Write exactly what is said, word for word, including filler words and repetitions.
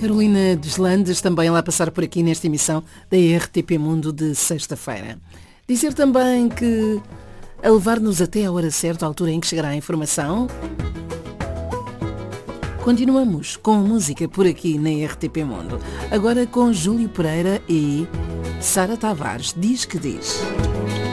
Carolina Deslandes também lá passar por aqui nesta emissão da R T P Mundo de sexta-feira. Dizer também que a levar-nos até a hora certa, a altura em que chegará a informação, continuamos com música por aqui na R T P Mundo. Agora com Júlio Pereira e Sara Tavares. Diz que diz.